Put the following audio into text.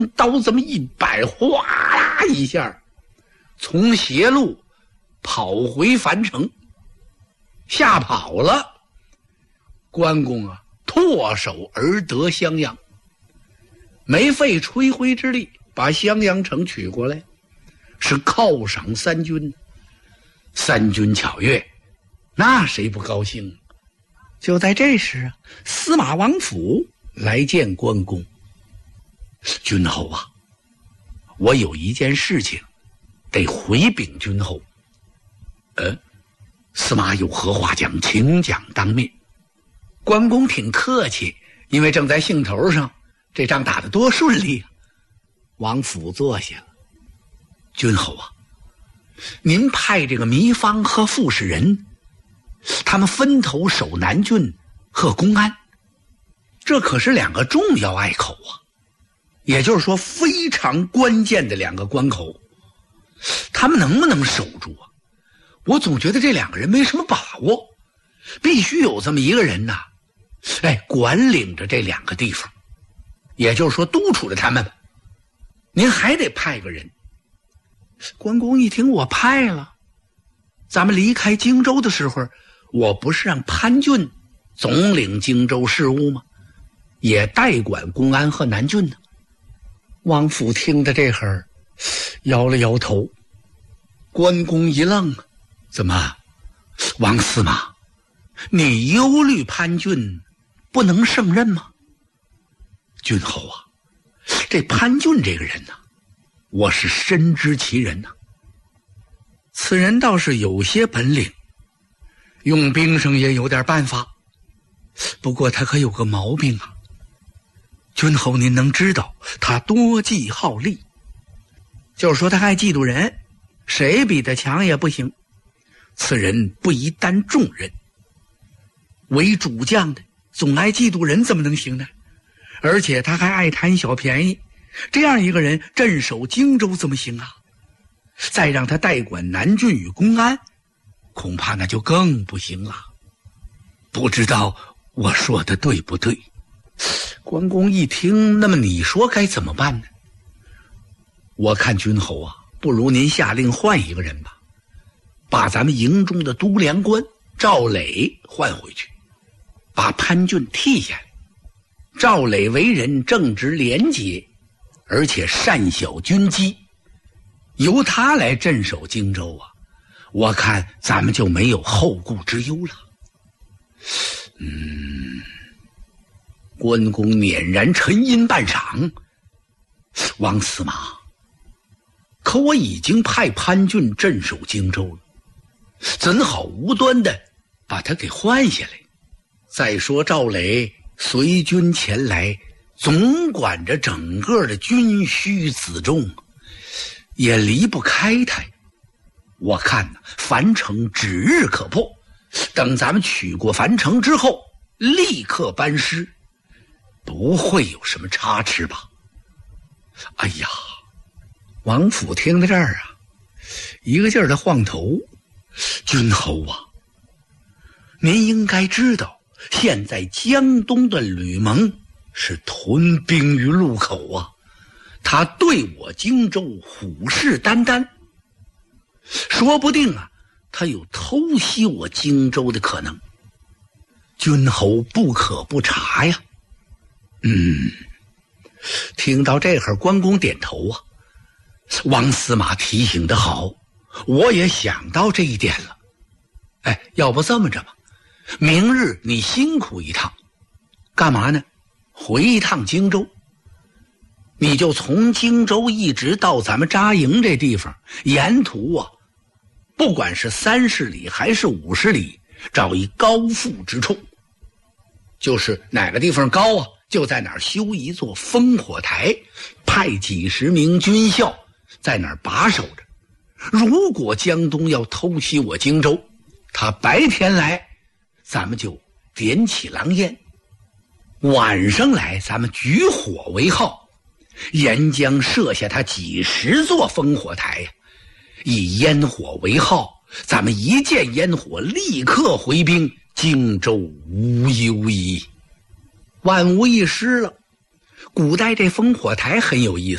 刀这么一摆，哗啦一下，从斜路跑回樊城，吓跑了。关公啊，唾手而得襄阳，没费吹灰之力把襄阳城取过来，是犒赏三军。三军巧悦，那谁不高兴？就在这时啊，司马王府来见关公。君侯啊，我有一件事情得回禀君侯。司马有何话讲，请讲当面。关公挺客气，因为正在兴头上，这仗打得多顺利啊。王府坐下了。君侯啊，您派这个糜芳和傅士仁，他们分头守南郡和公安，这可是两个重要隘口啊，也就是说非常关键的两个关口，他们能不能守住啊？我总觉得这两个人没什么把握，必须有这么一个人呐，管领着这两个地方，也就是说督促着他们。您还得派个人。关公一听，我派了，咱们离开荆州的时候，我不是让潘俊总领荆州事务吗？也代管公安和南郡呢。王府听得这会儿摇了摇头。关公一愣，怎么，王司马，你忧虑潘俊不能胜任吗？君侯啊，这潘俊这个人呢，我是深知其人呐。此人倒是有些本领，用兵上也有点办法，不过他可有个毛病啊。君侯您能知道，他多计好利，就是说他爱嫉妒人，谁比他强也不行。此人不宜担重任，为主将的总爱嫉妒人怎么能行呢？而且他还爱贪小便宜，这样一个人镇守荆州怎么行啊？再让他代管南郡与公安，恐怕那就更不行了。不知道我说的对不对？关公一听，那么你说该怎么办呢？我看君侯啊，不如您下令换一个人吧，把咱们营中的都梁官赵磊换回去，把潘俊替下来。赵磊为人正直廉洁，而且善晓军机，由他来镇守荆州啊，我看咱们就没有后顾之忧了。关公佞然沉吟半晌。王司马，可我已经派潘俊镇守荆州了，怎好无端的把他给换下来？再说赵磊随军前来，总管着整个的军需辎重，也离不开他。我看呢，樊城指日可破，等咱们取过樊城之后，立刻班师，不会有什么差池吧？哎呀，王府听到这儿啊，一个劲儿的晃头。君侯啊，您应该知道，现在江东的吕蒙是屯兵于路口啊，他对我荆州虎视眈眈，说不定啊，他有偷袭我荆州的可能。君侯不可不察呀。听到这会儿，关公点头啊。王司马提醒得好，我也想到这一点了。要不这么着吧，明日你辛苦一趟，干嘛呢？回一趟荆州。你就从荆州一直到咱们扎营这地方，沿途啊，不管是30里还是50里，找一高阜之处，就是哪个地方高啊，就在哪儿修一座烽火台，派几10名军校在哪儿把守着。如果江东要偷袭我荆州，他白天来，咱们就点起狼烟；晚上来，咱们举火为号，沿江设下他几10座烽火台呀，以烟火为号，咱们一见烟火，立刻回兵，荆州无忧矣，万无一失了。古代这烽火台很有意